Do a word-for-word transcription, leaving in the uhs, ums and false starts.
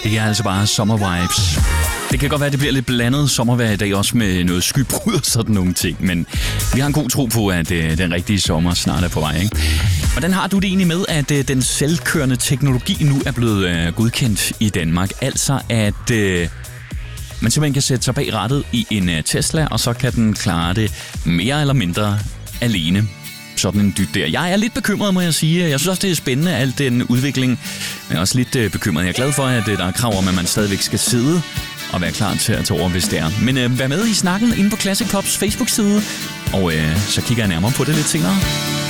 Det er altså bare sommervibes. Det kan godt være, at det bliver lidt blandet sommervejr i dag, også med noget skybrud og sådan nogle ting. Men vi har en god tro på, at øh, den rigtige sommer snart er på vej, ikke? Hvordan har du det egentlig med, at øh, den selvkørende teknologi nu er blevet øh, godkendt i Danmark? Altså, at øh, man simpelthen kan sætte sig bag rattet i en øh, Tesla, og så kan den klare det mere eller mindre alene. Sådan en dyt der. Jeg er lidt bekymret, må jeg sige. Jeg synes også, det er spændende, alt den udvikling. Men jeg er også lidt øh, bekymret. Jeg er glad for, at øh, der er krav om, at man stadigvæk skal sidde og være klar til at tage over, hvis det er. Men øh, vær med i snakken inde på Classic Pops Facebook-side, og øh, så kigger jeg nærmere på det lidt senere.